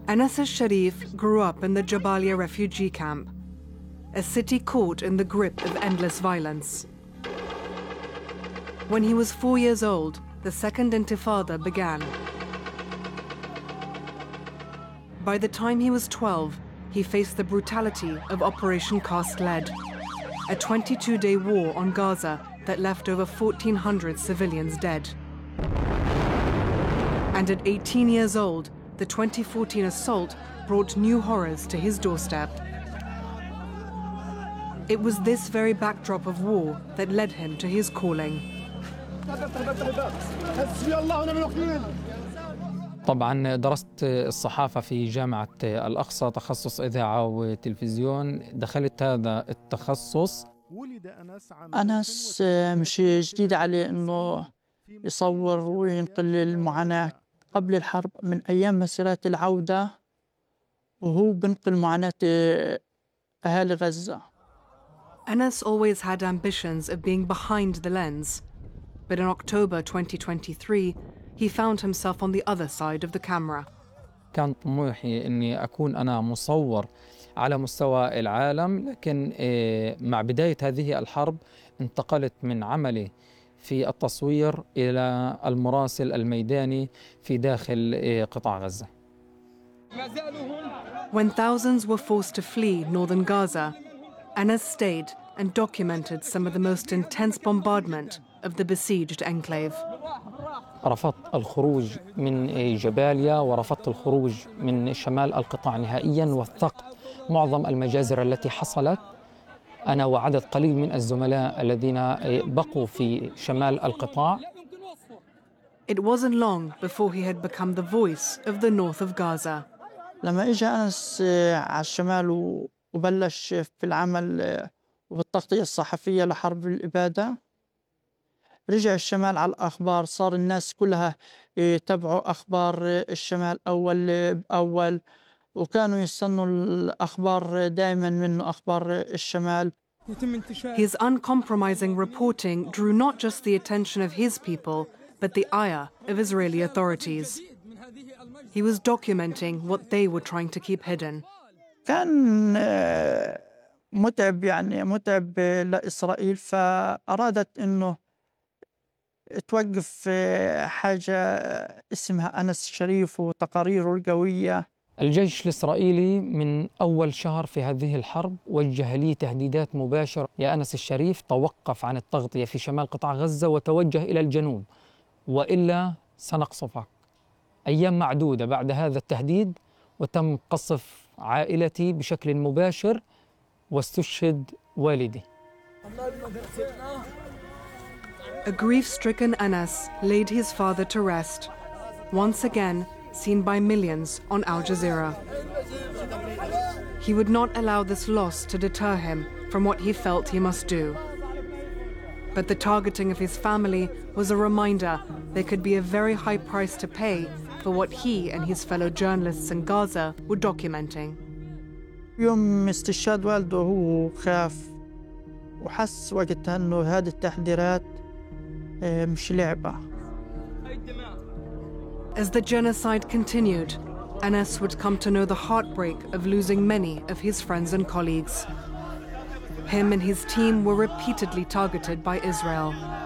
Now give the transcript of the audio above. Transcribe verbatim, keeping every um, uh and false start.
Anas al-Sharif grew up in the Jabalia refugee camp, a city caught in the grip of endless violence. When he was four years old, the Second Intifada began. By the time he was twelve, he faced the brutality of Operation Cast Lead, a twenty-two day war on Gaza that left over fourteen hundred civilians dead. And at eighteen years old, the twenty fourteen assault brought new horrors to his doorstep. It was this very backdrop of war that led him to his calling. طبعا درست الصحافة في جامعة الأقصى، تخصص إذاعة وتلفزيون. دخلت هذا التخصص. أنس مش جديد عليه إنه يصور وينقل المعاناة قبل الحرب، من أيام مسيرات العودة وهو بنقل معاناة أهالي غزة. Anas always had ambitions of being behind the lens, but in October twenty twenty-three, he found himself on the other side of the camera. كان طموحي إني أكون أنا مصور على مستوى العالم، لكن مع بداية هذه الحرب انتقلت من عملي في التصوير إلى المراسل الميداني في داخل قطاع غزة. When thousands were forced to flee northern Gaza, Anas stayed and documented some of the most intense bombardment of the besieged enclave. رفضت الخروج من جباليا ورفضت الخروج من شمال القطاع نهائياً، وثقت معظم المجازر التي حصلت. أنا وعدد قليل من الزملاء الذين بقوا في شمال القطاع. It wasn't long before he had become the voice of the north of Gaza. لما إجا أنس على الشمال وبلش في العمل وبالتغطية الصحفية لحرب الإبادة، رجع الشمال على الأخبار، صار الناس كلها يتابعوا أخبار الشمال أول بأول، وكانوا يستنوا الأخبار دائما منه أخبار الشمال. His uncompromising reporting drew not just the attention of his people, but the ire of Israeli authorities. He was documenting what they were trying to keep hidden. كان متعب، يعني متعب لإسرائيل، فأرادت إنه توقف حاجة اسمها أنس الشريف وتقاريره القوية. الجيش الإسرائيلي من أول شهر في هذه الحرب وجه لي تهديدات مباشرة: يا أنس الشريف، توقف عن التغطية في شمال قطاع غزة وتوجه إلى الجنوب، وإلا سنقصفك. أيام معدودة بعد هذا التهديد وتم قصف عائلتي بشكل مباشر واستشهد والدي. A grief-stricken Anas laid his father to rest, once again seen by millions on Al Jazeera. He would not allow this loss to deter him from what he felt he must do. But the targeting of his family was a reminder there could be a very high price to pay for what he and his fellow journalists in Gaza were documenting. يوم استشهاد والده هو خاف وحس وقتها إنه هذه التحذيرات مش لعبة. As the genocide continued, Anas would come to know the heartbreak of losing many of his friends and colleagues. Him and his team were repeatedly targeted by Israel.